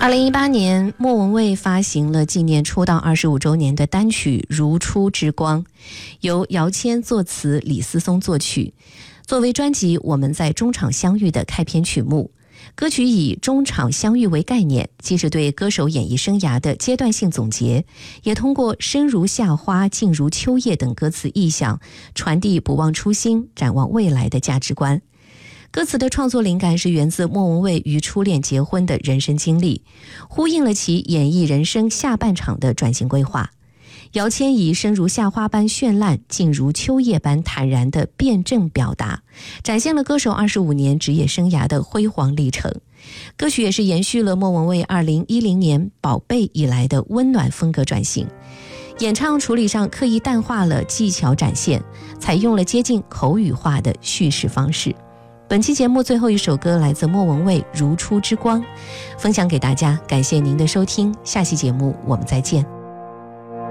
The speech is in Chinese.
2018年，莫文蔚发行了纪念出道25周年的单曲《如初之光》，由姚谦作词，李思松作曲，作为专辑《我们在中场相遇》的开篇曲目。歌曲以中场相遇为概念，既是对歌手演艺生涯的阶段性总结，也通过生如夏花，静如秋叶等歌词意象，传递不忘初心，展望未来的价值观。歌词的创作灵感是源自莫文蔚与初恋结婚的人生经历，呼应了其演艺人生下半场的转型规划。姚谦以生如夏花般绚烂，静如秋叶般坦然的辩证表达，展现了歌手25年职业生涯的辉煌历程。歌曲也是延续了莫文蔚2010年宝贝以来的温暖风格转型，演唱处理上刻意淡化了技巧展现，采用了接近口语化的叙事方式。本期节目最后一首歌来自莫文蔚《如初之光》，分享给大家，感谢您的收听，下期节目我们再见。